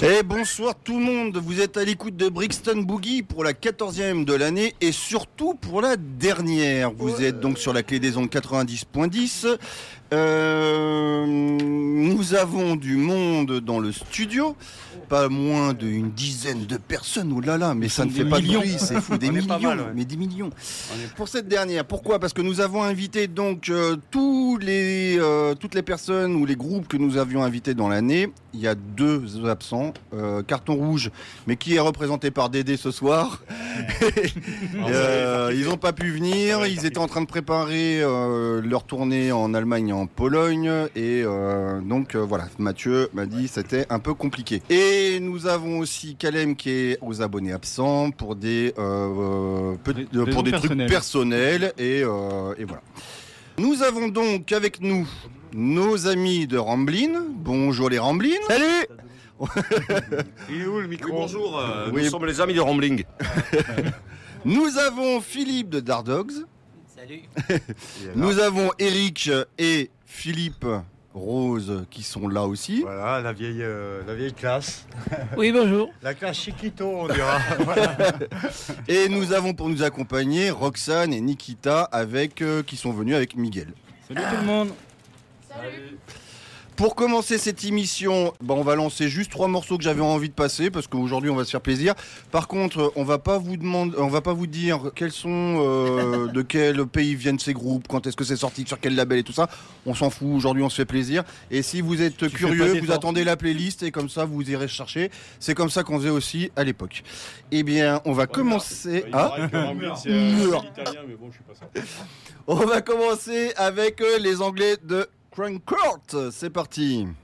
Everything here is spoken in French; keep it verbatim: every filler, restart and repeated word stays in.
Et bonsoir tout le monde, vous êtes à l'écoute de Brixton Boogie pour la quatorzième de l'année et surtout pour la dernière. Vous ouais. êtes donc sur la clé des ondes quatre-vingt-dix point dix. Euh, nous avons du monde dans le studio, pas moins d'une dizaine de personnes. Oh là là, mais ça ne fait pas de bruit, c'est fou, des millions, mal, ouais. mais des millions. Est... Pour cette dernière, pourquoi ? Parce que nous avons invité donc euh, tous les, euh, toutes les personnes ou les groupes que nous avions invités dans l'année. Il y a deux absents, euh, carton rouge, mais qui est représenté par Dédé ce soir. euh, ils n'ont pas pu venir, ils étaient en train de préparer euh, leur tournée en Allemagne et en Pologne, et euh, donc euh, voilà, Mathieu m'a dit que c'était un peu compliqué. Et nous avons aussi Kalem qui est aux abonnés absents pour des, euh, peu, des, euh, pour des trucs personnels, et, euh, et voilà. Nous avons donc avec nous nos amis de Ramblin. Bonjour les Ramblin. Salut. Il est où le micro ? Oui, bonjour, euh, oui. Nous sommes les amis de Rambling. Nous avons Philippe de Dardogs. Salut. Nous avons Eric et Philippe Rose qui sont là aussi. Voilà, la vieille, euh, la vieille classe. Oui, bonjour. La classe Chiquito, on dira. Voilà. Et nous avons pour nous accompagner Roxane et Nikita avec, euh, qui sont venus avec Miguel. Salut tout le monde. Salut. Pour commencer cette émission, bah on va lancer juste trois morceaux que j'avais envie de passer parce qu'aujourd'hui on va se faire plaisir. Par contre, on va pas vous demander, on va pas vous dire quels sont, euh, de quel pays viennent ces groupes, quand est-ce que c'est sorti, sur quel label et tout ça. On s'en fout. Aujourd'hui, on se fait plaisir. Et si vous êtes tu curieux, vous attendez la playlist et comme ça vous irez chercher. C'est comme ça qu'on faisait aussi à l'époque. Eh bien, on va ouais, commencer. Ah. On va commencer avec les Anglais de Crank Court. C'est parti.